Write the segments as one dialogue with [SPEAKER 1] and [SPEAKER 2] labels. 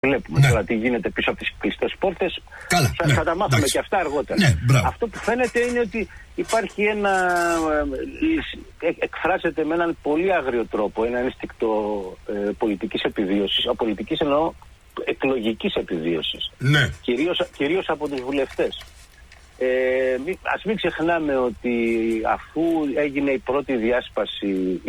[SPEAKER 1] βλέπουμε.
[SPEAKER 2] Ναι.
[SPEAKER 1] Τώρα τι γίνεται πίσω από τις κλειστές πόρτες.
[SPEAKER 2] Καλά,
[SPEAKER 1] Θα τα μάθουμε και αυτά αργότερα.
[SPEAKER 2] Ναι,
[SPEAKER 1] αυτό που φαίνεται είναι ότι υπάρχει εκφράζεται με έναν πολύ άγριο τρόπο ένα ένστικτο πολιτικής επιβίωσης. Πολιτικής εννοώ εκλογικής επιβίωσης.
[SPEAKER 2] Ναι.
[SPEAKER 1] Κυρίως από τους βουλευτές. Ας μην ξεχνάμε ότι αφού έγινε η πρώτη διάσπαση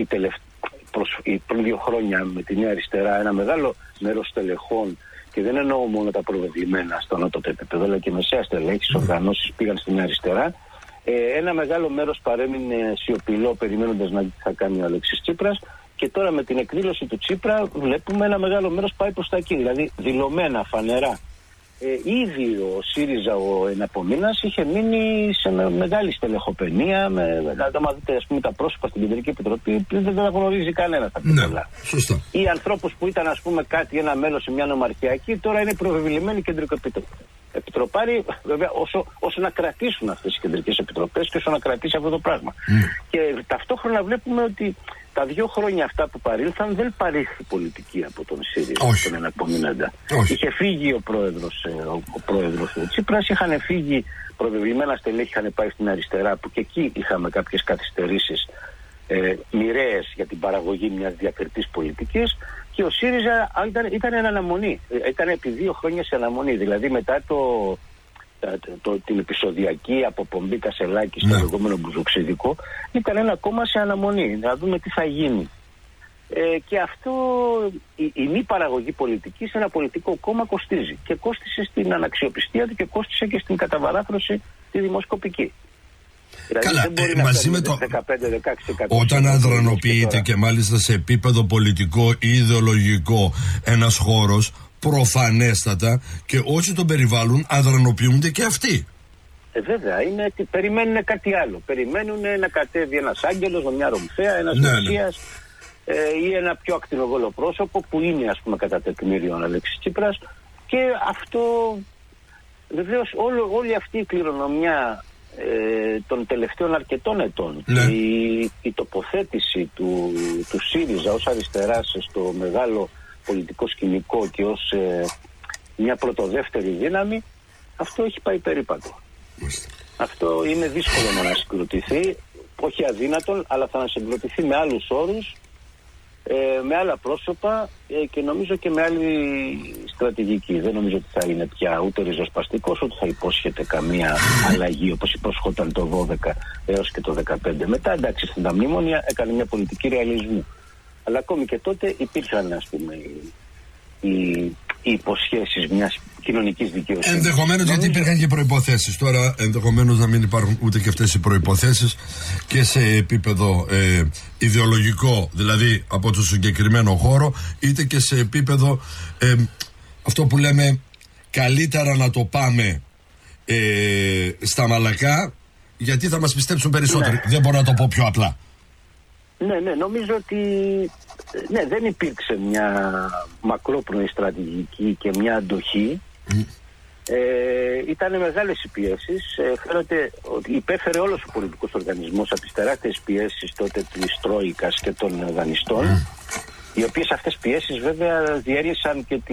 [SPEAKER 1] πριν 2 χρόνια με τη Νέα Αριστερά, ένα μεγάλο μέρος στελεχών, και δεν εννοώ μόνο τα προβεβλημένα στο ανώτατο επίπεδο, αλλά και μεσαία στελέχη, τις οργανώσεις πήγαν στην Νέα Αριστερά, ένα μεγάλο μέρος παρέμεινε σιωπηλό περιμένοντας να δει τι θα κάνει ο Αλέξης Τσίπρας, και τώρα με την εκδήλωση του Τσίπρα βλέπουμε ένα μεγάλο μέρος πάει προς τα εκεί, δηλαδή δηλωμένα, φανερά. Ήδη ο ΣΥΡΙΖΑ ο εναπομείνας είχε μείνει σε μεγάλη στελεχοπαινία. Αν δείτε τα πρόσωπα στην Κεντρική Επιτροπή, δεν τα γνωρίζει κανένα τα πιο πολλά.
[SPEAKER 2] Σωστά.
[SPEAKER 1] Οι ανθρώπους που ήταν ένα μέλος σε μια νομαρχιακή, τώρα είναι προβεβλημένοι κεντρικό επιτροπάροι, βέβαια, όσο να κρατήσουν αυτές οι κεντρικές επιτροπές και όσο να κρατήσει αυτό το πράγμα. Και ταυτόχρονα βλέπουμε ότι τα 2 χρόνια αυτά που παρήλθαν δεν παρήχθη πολιτική από τον ΣΥΡΙΖΑ, τον εναπομείναντα. Είχε φύγει ο πρόεδρος του Τσίπρας, είχαν φύγει προβεβλημένα στελέχη, είχαν πάει στην αριστερά, που και εκεί είχαμε κάποιες καθυστερήσεις μοιραίες για την παραγωγή μιας διακριτής πολιτικής, και ο ΣΥΡΙΖΑ ήταν εν αναμονή. Ήταν επί 2 χρόνια σε αναμονή. Δηλαδή μετά την επεισοδιακή αποπομπή Κασελάκη στο λεγόμενο μπουζοξιδικό, ήταν ένα κόμμα σε αναμονή, να δούμε τι θα γίνει. Και αυτό, η μη παραγωγή πολιτική σε ένα πολιτικό κόμμα κοστίζει. Και κόστισε στην αναξιοπιστία του και κόστισε και στην καταβαράθρωση τη δημοσκοπική.
[SPEAKER 2] Καλά, μαζί με το
[SPEAKER 1] 15-16%.
[SPEAKER 2] Όταν αδρανοποιείται και μάλιστα σε επίπεδο πολιτικό ή ιδεολογικό ένας χώρος, προφανέστατα και όσοι τον περιβάλλουν αδρανοποιούνται και αυτοί.
[SPEAKER 1] Βέβαια, περιμένουν κάτι άλλο. Περιμένουν να κατέβει ένας άγγελος με μια ρομφαία, ένας μεσσίας, ή ένα πιο ακτινοβόλο πρόσωπο που είναι, ας πούμε, κατά τεκμήριο ο Αλέξης Τσίπρας. Και αυτό, βεβαίως, όλη αυτή η κληρονομιά των τελευταίων αρκετών ετών, η τοποθέτηση του ΣΥΡΙΖΑ ως αριστεράς στο μεγάλο πολιτικό σκηνικό και ως μια πρωτοδεύτερη δύναμη, αυτό έχει πάει περίπατο. Αυτό είναι δύσκολο να ανασυγκροτηθεί, όχι αδύνατον, αλλά θα ανασυγκροτηθεί με άλλους όρους, με άλλα πρόσωπα και νομίζω και με άλλη στρατηγική. Δεν νομίζω ότι θα είναι πια ούτε ριζοσπαστικός, ούτε θα υπόσχεται καμία αλλαγή όπως υπόσχονταν το 12 έως και το 15. Μετά, εντάξει, στην τα μνήμονια έκανε μια πολιτική ρεαλισμού. Αλλά ακόμη και τότε υπήρχαν, ας πούμε, οι υποσχέσεις μιας κοινωνικής δικαιοσύνης.
[SPEAKER 2] Ενδεχομένως, γιατί υπήρχαν και προϋποθέσεις. Τώρα ενδεχομένως να μην υπάρχουν ούτε και αυτές οι προϋποθέσεις και σε επίπεδο ιδεολογικό, δηλαδή από το συγκεκριμένο χώρο, είτε και σε επίπεδο αυτό που λέμε καλύτερα να το πάμε στα μαλακά, γιατί θα μας πιστέψουν περισσότεροι. Δεν μπορώ να το πω πιο απλά.
[SPEAKER 1] Ναι, νομίζω ότι δεν υπήρξε μια μακρόπνοη στρατηγική και μια αντοχή. Ήταν μεγάλες οι πιέσεις. Φαίνεται ότι υπέφερε όλος ο πολιτικός οργανισμός από τις τεράστιες πιέσεις τότε της Τρόικας και των δανειστών, οι οποίες αυτές πιέσεις βέβαια διέλυσαν και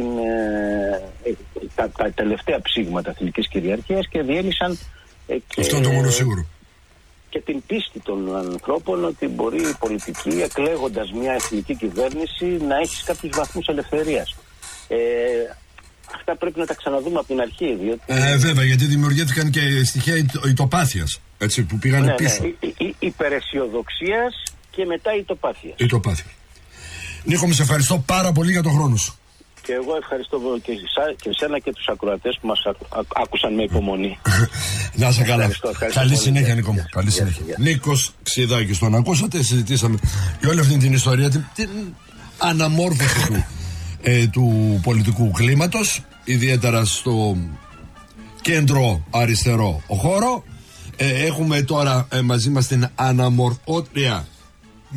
[SPEAKER 1] τα τελευταία ψήγματα εθνικής κυριαρχίας και διέλυσαν
[SPEAKER 2] αυτό είναι το μόνο σίγουρο.
[SPEAKER 1] Και την πίστη των ανθρώπων ότι μπορεί η πολιτική, εκλέγοντας μια εθνική κυβέρνηση, να έχει κάποιους βαθμούς ελευθερίας. Αυτά πρέπει να τα ξαναδούμε από την αρχή. Διότι...
[SPEAKER 2] βέβαια, γιατί δημιουργήθηκαν και στοιχεία ητοπάθειας, έτσι, που πήγαν πίσω.
[SPEAKER 1] Υπεραισιοδοξίας και μετά ητοπάθειας.
[SPEAKER 2] Νίκο, σε ευχαριστώ πάρα πολύ για τον χρόνο σου.
[SPEAKER 1] Και εγώ ευχαριστώ και εσένα και τους ακροατές που μας άκουσαν με υπομονή.
[SPEAKER 2] Να είσαι καλά.
[SPEAKER 1] Ευχαριστώ
[SPEAKER 2] καλή συνέχεια, Νίκο μου. Καλή συνέχεια. Νίκος Ξηδάκης, τον ακούσατε, συζητήσαμε για όλη αυτή την ιστορία, την αναμόρφωση του πολιτικού κλίματος, ιδιαίτερα στο κέντρο αριστερό χώρο. Έχουμε τώρα μαζί μας την αναμορφώτρια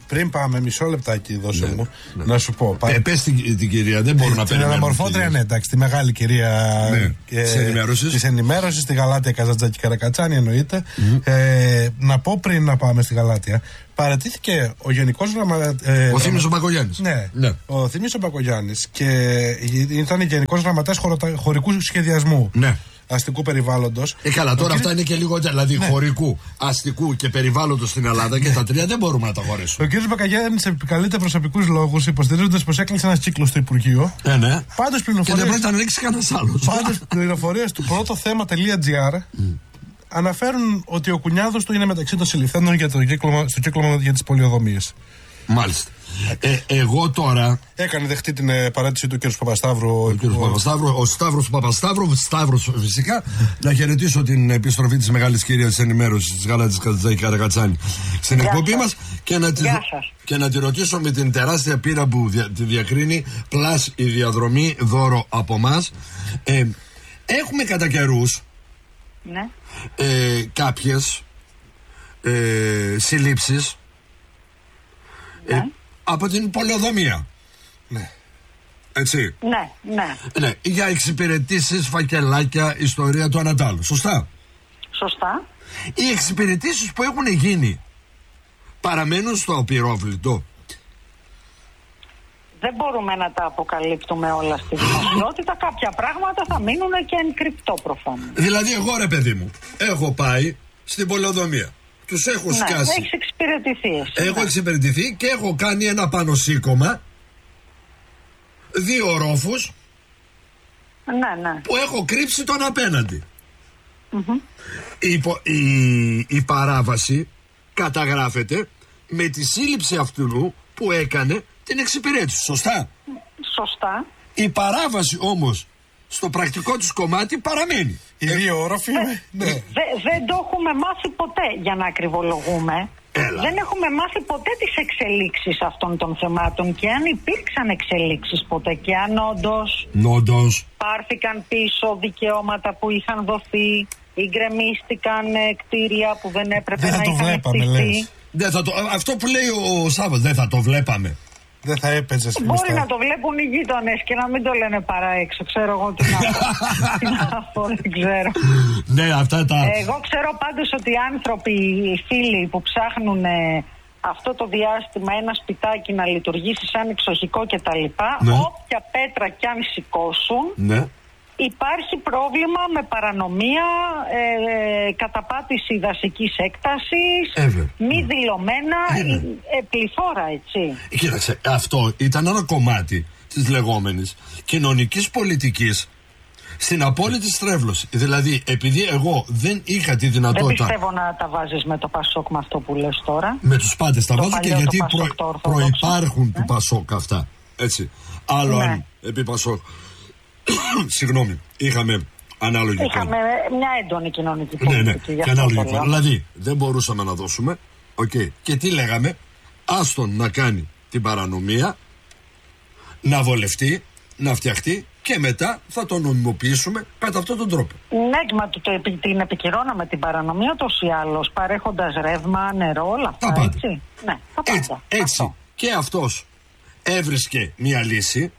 [SPEAKER 3] Πριν πάμε, μισό λεπτάκι, δώσε μου, να σου πω.
[SPEAKER 2] Πες την κυρία, δεν μπορώ να περιμένω.
[SPEAKER 3] Την αναμορφώτρια, ναι, εντάξει, τη μεγάλη κυρία της ενημέρωσης, τη Γαλάτια Καζαντζάκη Καρακατσάνη, εννοείται. Να πω πριν να πάμε στη Γαλάτια, παρατήθηκε ο Γενικός Γραμματέας.
[SPEAKER 2] Ο Θήμιος ο Μπακογιάννης.
[SPEAKER 3] Ναι, ο Θήμιος ο Μπακογιάννης, και ήταν Γενικός Γραμματέας χωρικού σχεδιασμού. Ναι. Αστικού περιβάλλοντος.
[SPEAKER 2] Καλά, τώρα αυτά είναι και λίγο. Δηλαδή, χωρικού, αστικού και περιβάλλοντος στην Ελλάδα και τα τρία δεν μπορούμε να τα χωρίσουμε.
[SPEAKER 3] Ο κ. Μπακογιάννης επικαλείται προσωπικούς λόγους, υποστηρίζοντας πως έκλεισε ένας κύκλος στο Υπουργείο.
[SPEAKER 2] Ναι.
[SPEAKER 3] Πάντως
[SPEAKER 2] πληροφορίες. Και δεν πρόκειται να ανοίξει κανένας άλλος.
[SPEAKER 3] Πάντως πληροφορίες του πρώτοθέμα.gr αναφέρουν ότι ο κουνιάδος του είναι μεταξύ των συλληφθέντων στο κύκλωμα για τις πολιοδομίες.
[SPEAKER 2] Μάλιστα. Εγώ τώρα.
[SPEAKER 3] Έκανε δεχτεί την παρέτηση του κ. Παπασταύρου.
[SPEAKER 2] Ο Σταύρος Παπασταύρου, Σταύρος φυσικά. Να χαιρετήσω την επιστροφή της μεγάλης κυρίας της ενημέρωσης της Γαλάτης Καζαντζάκη Καρακατσάνη στην εκπομπή μας και να τη ρωτήσω με την τεράστια πείρα που τη διακρίνει, πλάς η διαδρομή δώρο από εμάς. Έχουμε κατά καιρούς κάποιες συλλήψεις από την πολεοδομία. Ναι. Έτσι. Ναι. Για εξυπηρετήσεις, φακελάκια, ιστορία του ανατάλου. Σωστά. Οι εξυπηρετήσεις που έχουν γίνει παραμένουν στο απειρόβλητο.
[SPEAKER 4] Δεν μπορούμε να τα αποκαλύπτουμε όλα στη δημοσιότητα. Κάποια πράγματα θα μείνουν και εν κρυπτό προφανώς.
[SPEAKER 2] Δηλαδή, εγώ ρε παιδί μου, έχω πάει στην πολεοδομία. Τους έχω σκάσει.
[SPEAKER 4] Έχεις εξυπηρετηθεί εσύ.
[SPEAKER 2] Έχω εξυπηρετηθεί και έχω κάνει ένα πάνω σήκωμα 2 ορόφους που έχω κρύψει τον απέναντι. Η παράβαση καταγράφεται με τη σύλληψη αυτού που έκανε την εξυπηρέτηση. Σωστά. Η παράβαση όμως στο πρακτικό τους κομμάτι παραμένει.
[SPEAKER 3] Οι 2 όροφοι.
[SPEAKER 4] Δεν το έχουμε μάθει ποτέ, για να ακριβολογούμε. Δεν έχουμε μάθει ποτέ τις εξελίξεις αυτών των θεμάτων, και αν υπήρξαν εξελίξεις ποτέ και αν όντως πάρθηκαν πίσω δικαιώματα που είχαν δοθεί ή γκρεμίστηκαν κτίρια που δεν έπρεπε να είχαν εκτιθεί.
[SPEAKER 2] Αυτό που λέει ο Σάββας, δεν θα το βλέπαμε.
[SPEAKER 3] Δεν θα έπαιζε.
[SPEAKER 4] Μπορεί να το βλέπουν οι γείτονες και να μην το λένε παρά έξω. Ξέρω εγώ τι να πω. Δεν ξέρω.
[SPEAKER 2] Ναι, αυτά τα.
[SPEAKER 4] Εγώ ξέρω πάντως ότι οι άνθρωποι, οι φίλοι που ψάχνουν αυτό το διάστημα ένα σπιτάκι να λειτουργήσει σαν εξοχικό κτλ. Όποια πέτρα κι αν σηκώσουν, υπάρχει πρόβλημα με παρανομία, καταπάτηση δασικής έκτασης, μη δηλωμένα, πληθώρα, έτσι.
[SPEAKER 2] Κοίταξε, αυτό ήταν ένα κομμάτι της λεγόμενης κοινωνικής πολιτικής στην απόλυτη στρέβλωση. Δηλαδή, επειδή εγώ δεν είχα τη δυνατότητα.
[SPEAKER 4] Δεν πιστεύω να τα βάζεις με το Πασόκ με αυτό που λες τώρα.
[SPEAKER 2] Με τους πάντες τα βάζω, και γιατί προϋπάρχουν του Πασόκ αυτά. Έτσι. Άλλο αν επί Πασόκ. Συγγνώμη, είχαμε ανάλογη.
[SPEAKER 4] Είχαμε μια έντονη κοινωνική πολιτική.
[SPEAKER 2] Και ανάλογη. Δηλαδή, δεν μπορούσαμε να δώσουμε. Και τι λέγαμε, άστον να κάνει την παρανομία, να βολευτεί, να φτιαχτεί, και μετά θα το νομιμοποιήσουμε κατά αυτόν τον τρόπο.
[SPEAKER 4] Ναι, μα την επικυρώναμε την παρανομία ούτως ή άλλως, παρέχοντας ρεύμα, νερό, όλα αυτά. Έτσι. Ναι, τα πάντα.
[SPEAKER 2] Έτσι. Και αυτός έβρισκε μια λύση.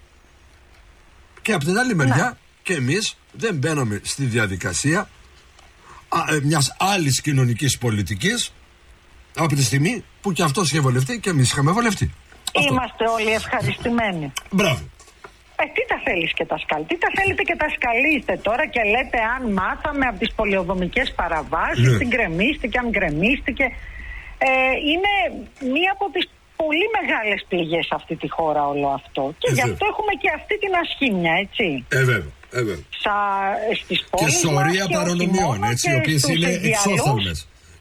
[SPEAKER 2] Και από την άλλη μεριά και εμείς δεν μπαίναμε στη διαδικασία μιας άλλης κοινωνικής πολιτικής από τη στιγμή που και αυτός είχε βολευτεί και εμείς είχαμε βολευτεί.
[SPEAKER 4] Είμαστε όλοι ευχαριστημένοι.
[SPEAKER 2] Μπράβο.
[SPEAKER 4] Τι τα θέλεις και τα σκαλ. Τι τα θέλετε και τα σκαλίστε τώρα και λέτε αν μάθαμε από τις πολιοδομικές παραβάσεις, τι γκρεμίστηκε, αν γκρεμίστηκε. Είναι μία από τις πολύ μεγάλες πληγές σε αυτή τη χώρα όλο αυτό. Και γι' αυτό έχουμε και αυτή την ασχήμια, έτσι.
[SPEAKER 2] Βέβαια.
[SPEAKER 4] Στις πόλεις
[SPEAKER 2] και σωρία παρανομιών, έτσι, οι οποίες είναι εξόφθαλμες.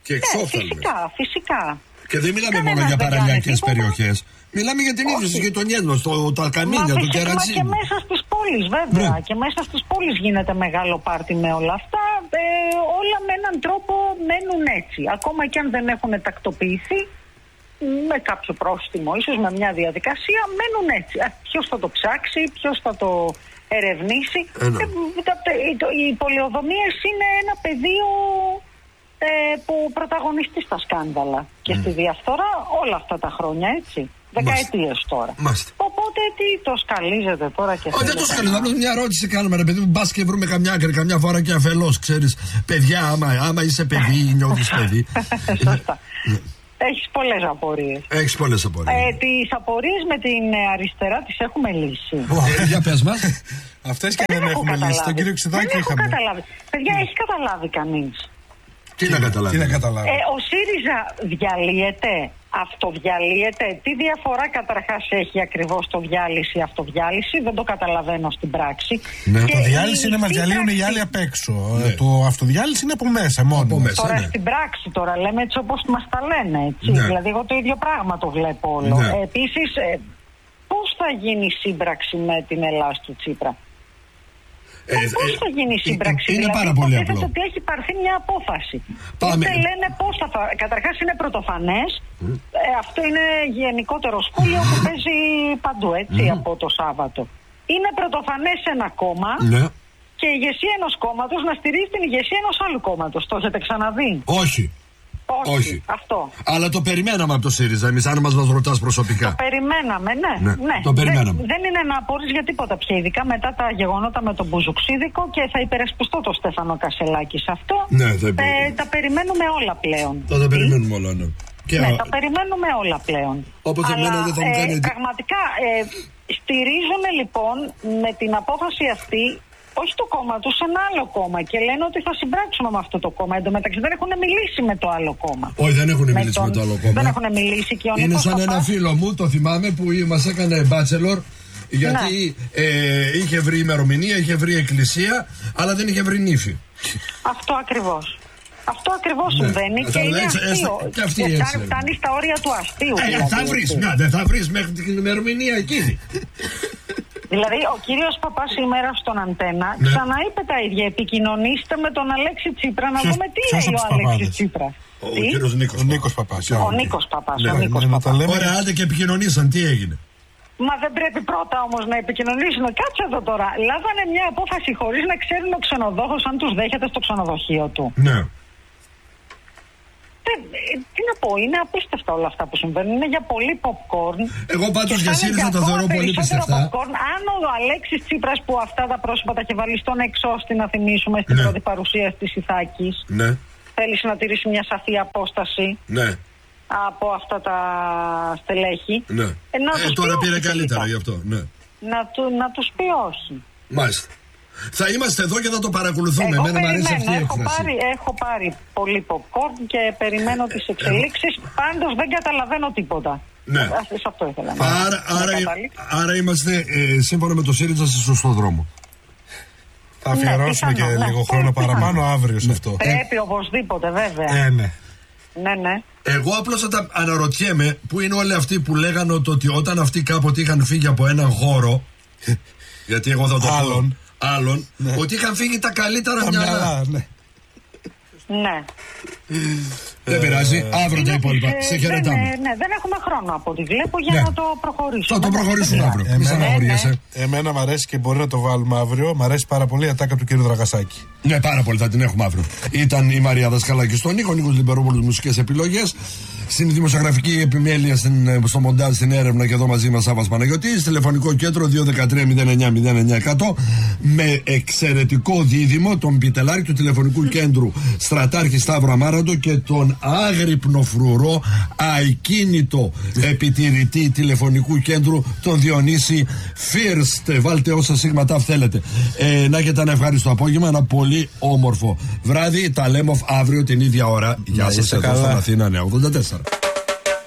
[SPEAKER 4] Φυσικά.
[SPEAKER 2] Και δεν μιλάμε μόνο για παραλιακές περιοχές. Μιλάμε για την ίδια στις γειτονιές μας, τα Αλκαμίνια, το Κερατσίνι.
[SPEAKER 4] Και μέσα στις πόλεις, βέβαια. Και μέσα στις πόλεις γίνεται μεγάλο πάρτι με όλα αυτά. Όλα με έναν τρόπο μένουν έτσι. Ακόμα και αν δεν έχουν τακτοποιηθεί, με κάποιο πρόστιμο, ίσως με μια διαδικασία, μένουν έτσι. Ποιος θα το ψάξει, ποιος θα το ερευνήσει. Οι πολεοδομίες είναι ένα πεδίο που πρωταγωνιστεί στα σκάνδαλα και στη διαφθορά όλα αυτά τα χρόνια, έτσι. Δεκαετίες τώρα.
[SPEAKER 2] Μάλιστα.
[SPEAKER 4] Οπότε τι το σκαλίζετε τώρα και
[SPEAKER 2] δεν το σκαλίζετε. Μια ερώτηση κάνουμε, ρε παιδί μου. Μπας και βρούμε καμιά άκρη, καμιά φορά και αφελώς, ξέρεις. Παιδιά, άμα είσαι παιδί, νιώθεις παιδί.
[SPEAKER 4] Σωστά. Έχεις πολλές απορίες. Τις απορίες με την αριστερά τις έχουμε λύσει.
[SPEAKER 2] Για πες μας.
[SPEAKER 3] Αυτές και δεν έχουμε λύσει. Τον κύριο Ξηδάκη είχαμε.
[SPEAKER 4] Παιδιά, έχει καταλάβει κανείς?
[SPEAKER 2] Τι να καταλάβει.
[SPEAKER 4] Ο ΣΥΡΙΖΑ διαλύεται, αυτοδιαλύεται. Τι διαφορά καταρχάς έχει ακριβώς το διάλυση-αυτοδιάλυση? Δεν το καταλαβαίνω στην πράξη.
[SPEAKER 3] Ναι. Το διάλυση είναι μας διαλύουν οι άλλοι απ' έξω. Ναι. Το αυτοδιάλυση είναι από μέσα μόνο.
[SPEAKER 4] Τώρα στην πράξη τώρα λέμε έτσι όπως μας τα λένε. Έτσι. Ναι. Δηλαδή εγώ το ίδιο πράγμα το βλέπω όλο. Ναι. Επίσης, πώς θα γίνει η σύμπραξη με την Ελλάδα του Τσίπρα? Πώς θα γίνει η σύμπραξη?
[SPEAKER 2] Είναι
[SPEAKER 4] δηλαδή,
[SPEAKER 2] πάρα πολύ απλό.
[SPEAKER 4] Ότι έχει πάρθει μια απόφαση. Ούτε λένε πώς θα. Καταρχάς είναι πρωτοφανές. Αυτό είναι γενικότερο σχόλιο που παίζει παντού, έτσι, από το Σάββατο. Είναι πρωτοφανές σε ένα κόμμα και η ηγεσία ενός κόμματος να στηρίζει την ηγεσία ενός άλλου κόμματος. Το έχετε ξαναδεί? Όχι. Αυτό.
[SPEAKER 2] Αλλά το περιμέναμε από το ΣΥΡΙΖΑ, εμείς, αν μας ρωτάς προσωπικά.
[SPEAKER 4] Το περιμέναμε, ναι.
[SPEAKER 2] Το περιμέναμε.
[SPEAKER 4] Δεν είναι να απορείς για τίποτα πια, ειδικά μετά τα γεγονότα με τον Μπουζουξίδικο, και θα υπερασπιστώ τον Στέφανο Κασελάκη σε αυτό.
[SPEAKER 2] Ναι,
[SPEAKER 4] τα περιμένουμε όλα πλέον.
[SPEAKER 2] Τα περιμένουμε όλα, ναι.
[SPEAKER 4] Τα περιμένουμε όλα πλέον.
[SPEAKER 2] Όπως εμένα δεν θα μου κάνει.
[SPEAKER 4] Πραγματικά στηρίζουν λοιπόν με την απόφαση αυτή. Όχι το κόμμα του, σε ένα άλλο κόμμα, και λένε ότι θα συμπράξουν με αυτό το κόμμα. Εν τω μεταξύ δεν έχουν μιλήσει με το άλλο κόμμα.
[SPEAKER 2] Όχι, δεν έχουν μιλήσει με το άλλο κόμμα.
[SPEAKER 4] Δεν έχουν μιλήσει και ο Νίκος.
[SPEAKER 2] Είναι σαν ένα φίλο μου, το θυμάμαι, που μας έκανε μπάτσελορ, γιατί είχε βρει ημερομηνία, είχε βρει εκκλησία, αλλά δεν είχε βρει νύφη.
[SPEAKER 4] Αυτό ακριβώς. Αυτό ακριβώς συμβαίνει και είναι αστείο. Και φτάνει στα όρια του αστείου.
[SPEAKER 2] Θα βρεις μια, δεν θα βρεις μέχρι την ημερομηνία εκείνη.
[SPEAKER 4] Δηλαδή, ο κύριος Παπάς σήμερα στον Αντένα ξαναείπε τα ίδια. Επικοινωνήστε με τον Αλέξη Τσίπρα να δούμε τι λέει ο Αλέξης Τσίπρας.
[SPEAKER 2] Ο κύριος Νίκος Παπάς.
[SPEAKER 4] Ο Νίκος Παπάς.
[SPEAKER 2] Ωραία, άντε και επικοινωνήσαν, τι έγινε?
[SPEAKER 4] Μα δεν πρέπει πρώτα όμως να επικοινωνήσουν? Κάτσε εδώ τώρα. Λάβανε μια απόφαση χωρίς να ξέρουν ο ξενοδόχος αν τους δέχεται στο ξενοδοχείο του.
[SPEAKER 2] Ναι.
[SPEAKER 4] Τι να πω, είναι απίστευτα όλα αυτά που συμβαίνουν. Είναι για πολύ popcorn.
[SPEAKER 2] Εγώ πάντως για ΣΥΡΙΖΑ τα θεωρώ πολύ πιστευτά.
[SPEAKER 4] Αν ο Αλέξης Τσίπρας, που αυτά τα πρόσωπα τα είχε βάλει στον εξώστη, να θυμίσουμε, στην πρώτη παρουσίαση της Ιθάκης, θέλησε να τηρήσει μια σαφή απόσταση από αυτά τα στελέχη.
[SPEAKER 2] Τώρα πήρε καλύτερα γι' αυτό.
[SPEAKER 4] Να τους πει όχι.
[SPEAKER 2] Μάλιστα. Θα είμαστε εδώ και θα το παρακολουθούμε. Εμένα μου αρέσει αυτή η έκφραση.
[SPEAKER 4] Έχω πάρει πολύ popcorn και περιμένω τις εξελίξεις. Πάντως δεν καταλαβαίνω τίποτα.
[SPEAKER 2] Ναι.
[SPEAKER 4] Σε αυτό ήθελα
[SPEAKER 2] άρα είμαστε σύμφωνα με το ΣΥΡΙΖΑ σε σωστό δρόμο.
[SPEAKER 3] Θα αφιερώσουμε και λίγο χρόνο παραπάνω αύριο σε αυτό.
[SPEAKER 4] Πρέπει οπωσδήποτε, βέβαια. Ναι.
[SPEAKER 2] Εγώ απλώς αναρωτιέμαι πού είναι όλοι αυτοί που λέγανε ότι όταν αυτοί κάποτε είχαν φύγει από έναν χώρο. Γιατί εγώ θα το πω. Άλλον, ότι είχαν φύγει τα καλύτερα μυαλά.
[SPEAKER 4] Ναι.
[SPEAKER 2] Δεν πειράζει, αύριο τα υπόλοιπα. Σε χαιρετάμε.
[SPEAKER 4] Ναι, δεν έχουμε χρόνο από ό,τι βλέπω για να το προχωρήσουμε.
[SPEAKER 2] Θα το προχωρήσουμε αύριο.
[SPEAKER 3] Εμένα μου αρέσει και μπορεί να το βάλουμε αύριο. Μ' αρέσει πάρα πολύ η ατάκα του κύριου Δραγασάκη.
[SPEAKER 2] Ναι, πάρα πολύ, θα την έχουμε αύριο. Ήταν η Μαρία Δασκαλάκη στον Νίκο, Νίκος Λιμπερόπουλος, μουσικές επιλογές. Στην δημοσιογραφική επιμέλεια, στο μοντάζ, στην έρευνα, και εδώ μαζί μας Σάββας Παναγιωτής. Τηλεφωνικό κέντρο 213-09-09-100 με εξαιρετικό δίδυμο τον πιτελάρη του τηλεφωνικού κέντρου Στρατάρχη Σταύρο Αμάραντο και τον άγρυπνο φρουρό αικίνητο επιτηρητή τηλεφωνικού κέντρου τον Διονύση First. Βάλτε όσα σίγματα θέλετε. Να έχετε ένα ευχάριστο απόγευμα, ένα πολύ όμορφο βράδυ. Τα λέμε αύριο την ίδια ώρα. Γεια σας, εδώ στην Αθήνα, 84.